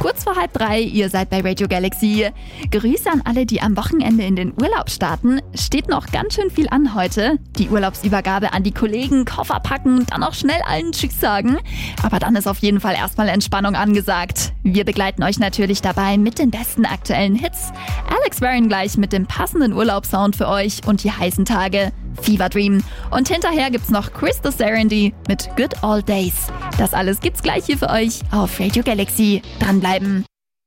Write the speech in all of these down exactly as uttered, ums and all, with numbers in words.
kurz vor halb drei, ihr seid bei Radio Galaxy. Grüße an alle, die am Wochenende in den Urlaub starten. Steht noch ganz schön viel an heute. Die Urlaubsübergabe an die Kollegen, Koffer packen, dann auch schnell allen Tschüss sagen. Aber dann ist auf jeden Fall erstmal Entspannung angesagt. Wir begleiten euch natürlich dabei mit den besten aktuellen Hits. Alex Warren gleich mit dem passenden Urlaubssound für euch und die heißen Tage. Fever Dream. Und hinterher gibt's noch Chris the Serenity mit Good Old Days. Das alles gibt's gleich hier für euch auf Radio Galaxy. Dranbleiben.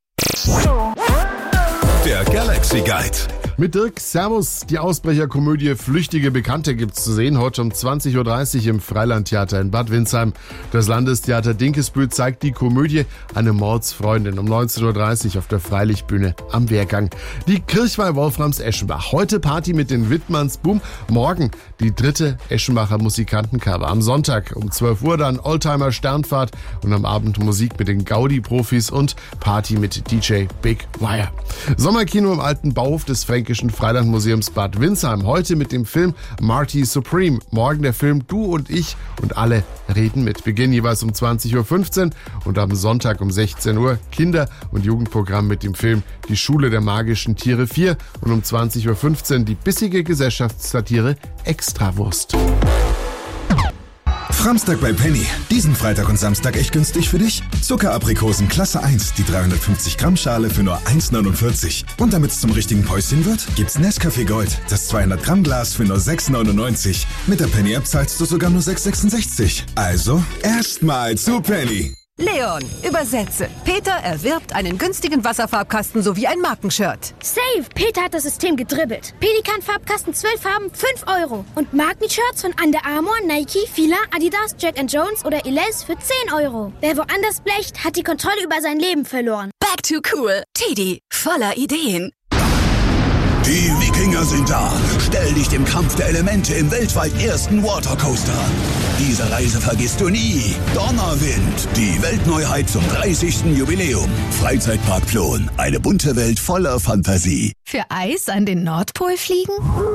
Der Galaxy Guide. Mit Dirk, Servus. Die Ausbrecherkomödie Flüchtige Bekannte gibt's zu sehen heute um zwanzig Uhr dreißig im Freilandtheater in Bad Windsheim. Das Landestheater Dinkelsbühl zeigt die Komödie Eine Mordsfreundin um neunzehn Uhr dreißig auf der Freilichtbühne am Wehrgang. Die Kirchweih Wolframs Eschenbach. Heute Party mit den Wittmanns Boom. Morgen die dritte Eschenbacher Musikantencover. Am Sonntag um zwölf Uhr dann Oldtimer Sternfahrt und am Abend Musik mit den Gaudi-Profis und Party mit D J Big Wire. Sommerkino im alten Bauhof des Fränkischen Freilandmuseums Bad Windsheim. Heute mit dem Film Marty Supreme. Morgen der Film Du und ich und alle reden mit. Beginn jeweils um zwanzig Uhr fünfzehn und am Sonntag um sechzehn Uhr Kinder- und Jugendprogramm mit dem Film Die Schule der magischen Tiere vier und um zwanzig Uhr fünfzehn die bissige Gesellschaftssatire Extrawurst. Framstag bei Penny. Diesen Freitag und Samstag echt günstig für dich. Zuckeraprikosen Klasse eins, die dreihundertfünfzig Gramm Schale für nur eins neunundvierzig. Und damit es zum richtigen Päuschen wird, gibt's Nescafé Gold, das zweihundert Gramm Glas für nur sechs neunundneunzig. Mit der Penny App zahlst du sogar nur sechs sechsundsechzig. Also, erstmal zu Penny. Leon, übersetze. Peter erwirbt einen günstigen Wasserfarbkasten sowie ein Markenshirt. Save! Peter hat das System gedribbelt. Pelikan-Farbkasten zwölf Farben, fünf Euro. Und Markenshirts von Under Armour, Nike, Fila, Adidas, Jack and Jones oder Elize für zehn Euro. Wer woanders blecht, hat die Kontrolle über sein Leben verloren. Back to cool. Teddy, voller Ideen. Die Wikinger sind da. Stell dich dem Kampf der Elemente im weltweit ersten Watercoaster. Diese Reise vergisst du nie. Donnerwind, die Weltneuheit zum dreißigsten Jubiläum. Freizeitpark Plon, eine bunte Welt voller Fantasie. Für Eis an den Nordpol fliegen?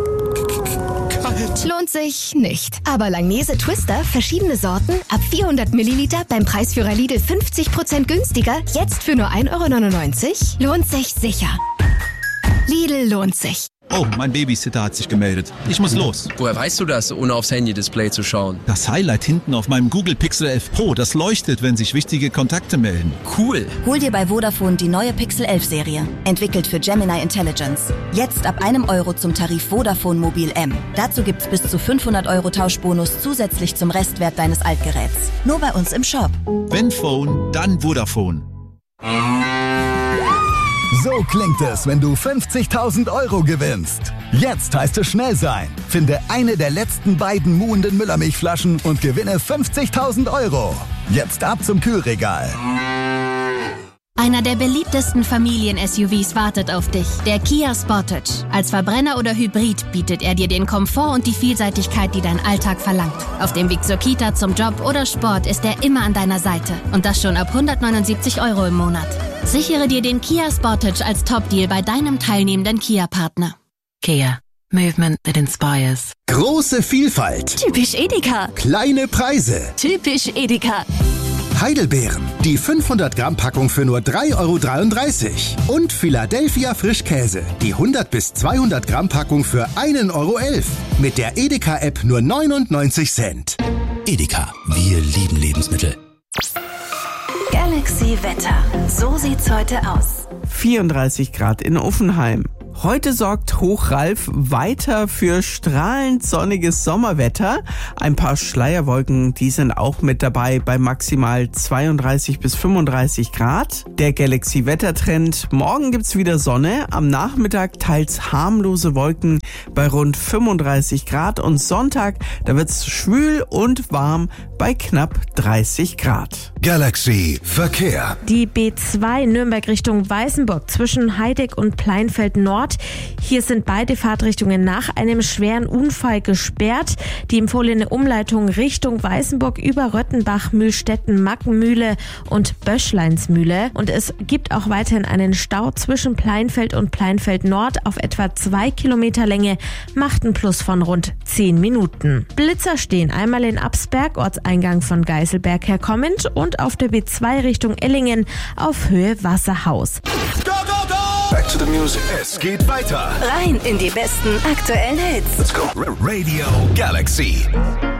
Kalt. Lohnt sich nicht. Aber Langnese Twister, verschiedene Sorten, ab vierhundert Milliliter beim Preisführer Lidl fünfzig Prozent günstiger, jetzt für nur ein Euro neunundneunzig? Lohnt sich sicher. Lidl lohnt sich. Oh, mein Babysitter hat sich gemeldet. Ich muss los. Woher weißt du das, ohne aufs Handy-Display zu schauen? Das Highlight hinten auf meinem Google Pixel elf Pro, das leuchtet, wenn sich wichtige Kontakte melden. Cool. Hol dir bei Vodafone die neue Pixel elf Serie. Entwickelt für Gemini Intelligence. Jetzt ab einem Euro zum Tarif Vodafone Mobil M. Dazu gibt's bis zu fünfhundert Euro Tauschbonus zusätzlich zum Restwert deines Altgeräts. Nur bei uns im Shop. Wenn Phone, dann Vodafone. So klingt es, wenn du fünfzigtausend Euro gewinnst. Jetzt heißt es schnell sein. Finde eine der letzten beiden muhenden Müllermilchflaschen und gewinne fünfzigtausend Euro. Jetzt ab zum Kühlregal. Einer der beliebtesten Familien-S U Vs wartet auf dich, der Kia Sportage. Als Verbrenner oder Hybrid bietet er dir den Komfort und die Vielseitigkeit, die dein Alltag verlangt. Auf dem Weg zur Kita, zum Job oder Sport ist er immer an deiner Seite. Und das schon ab hundertneunundsiebzig Euro im Monat. Sichere dir den Kia Sportage als Top-Deal bei deinem teilnehmenden Kia-Partner. Kia. Movement that inspires. Große Vielfalt. Typisch Edeka. Kleine Preise. Typisch Edeka. Heidelbeeren. Die fünfhundert Gramm Packung für nur drei Euro dreiunddreißig. Und Philadelphia Frischkäse. Die hundert bis zweihundert Gramm Packung für ein Euro elf. Mit der Edeka-App nur neunundneunzig Cent. Edeka, wir lieben Lebensmittel. Galaxy Wetter. So sieht's heute aus. vierunddreißig Grad in Uffenheim. Heute sorgt Hochralf weiter für strahlend sonniges Sommerwetter. Ein paar Schleierwolken, die sind auch mit dabei bei maximal zweiunddreißig bis fünfunddreißig Grad. Der Galaxy-Wettertrend. Morgen gibt's wieder Sonne. Am Nachmittag teils harmlose Wolken bei rund fünfunddreißig Grad. Und Sonntag, da wird's schwül und warm bei knapp dreißig Grad. Galaxy Verkehr. Die B zwei Nürnberg Richtung Weißenburg zwischen Heideck und Pleinfeld Nord Nord. Hier sind beide Fahrtrichtungen nach einem schweren Unfall gesperrt. Die empfohlene Umleitung Richtung Weißenburg über Röttenbach, Mühlstetten, Mackenmühle und Böschleinsmühle. Und es gibt auch weiterhin einen Stau zwischen Pleinfeld und Pleinfeld Nord auf etwa zwei Kilometer Länge, macht einen Plus von rund zehn Minuten. Blitzer stehen einmal in Absberg, Ortseingang von Geiselberg her kommend, und auf der B zwei Richtung Ellingen auf Höhe Wasserhaus. Go, go, go! Back to the music. Es geht weiter. Rein in die besten aktuellen Hits. Let's go. Radio Galaxy.